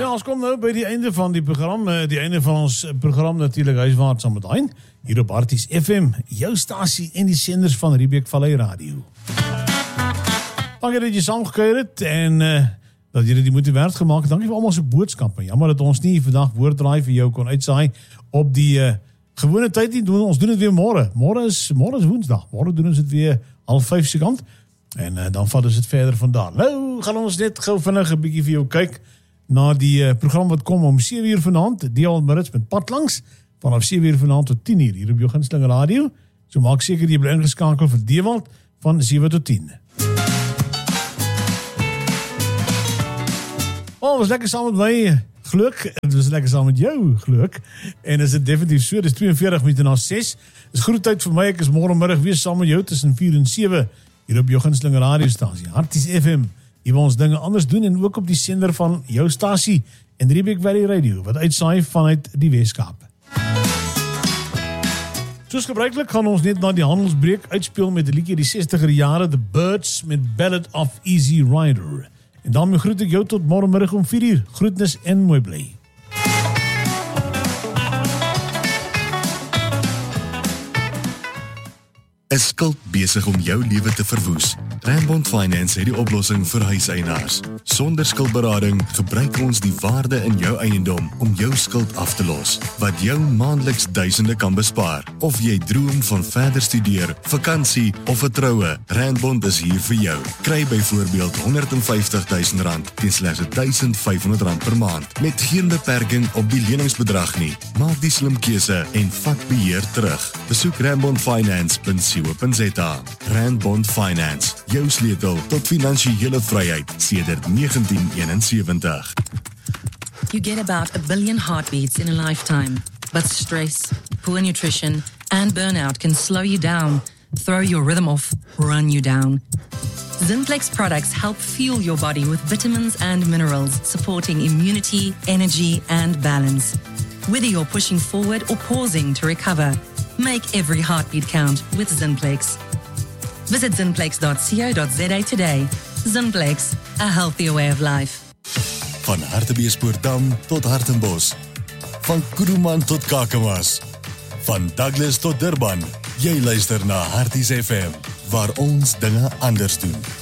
Ja, ons kom nou by die einde van die program, die einde van ons program natuurlik Huiswaarts saam met Hein, hier op Harties FM, jou stasie en die senders van Riebeek Vallei Radio. Dankie dat jy saamgekuier het en dat jy die moeite werd gemaak het. Dankie vir almal se boodskappe. Jammer dat ons nie vandag woorddraai vir jou kon uitsaai op die gewone tyd nie. Ons doen dit weer môre. Môre is Woensdag. Môre doen ons dit weer 4:30 se kant. En dan vat ons dit verder vandaan. Nou gaan ons net gou vinnig 'n bietjie vir jou kyk na die program wat kom om 7:00 vanaand, DL Marits met Pad Langs, vanaf 7:00 vanaand tot 10:00 hier op jou gunsteling radio. So maak seker jy bly ingeskakel vir Dewald van 7 tot 10. Was lekker saam met my, geluk. Het was lekker saam met jou, geluk. En is dit definitief so, dit is 42 minute na 6. Dit is groete tyd vir my, ek is môremiddag weer saam met jou tussen 4 en 7, hier op jou gunsteling radiostasie, Harties FM, hier waar ons dinge anders doen, en ook op die sender van jou stasie, en Riebeek Vallei Radio, wat uitsaai vanuit die Weskaap. Soos gebruikelijk gaan ons net na die handelsbreek uitspeel met die liedjie die 60er jare, The Birds met Ballad of Easy Rider. En daarmee groet ek jou tot môremiddag om 4:00. Groetnis en mooi bly. Is skuld besig om jou lewe te verwoes? Randbond Finance het die oplossing vir huiseienaars. Sonder skuldberading gebruik ons die waarde in jou eiendom om jou skuld af te los, wat jou maandeliks duisende kan bespaar. Of jy droom van verder studeer, vakansie of 'n troue, Randbond is hier vir jou. Kry byvoorbeeld R150,000 teen slegs R1,500 per maand, met geen beperking op die leningsbedrag nie. Maak die slim keuse en vat beheer terug. Besoek randbondfinance.co.za. Randbond Finance, jou sleutel tot finansiële vryheid sedert 1971. You get about 1 billion heartbeats in a lifetime, but stress, poor nutrition, and burnout can slow you down, throw your rhythm off, run you down. Zinplex products help fuel your body with vitamins and minerals, supporting immunity, energy, and balance. Whether you're pushing forward or pausing to recover, make every heartbeat count with Zinplex. Visit zinplex.co.za today. Zinplex, a healthier way of life. Van Hartbeespoortdam tot Hartenbos. Van Kuruman tot Kakamas. Van Douglas tot Durban. Jy luister na Harties FM, waar ons dinge anders doen.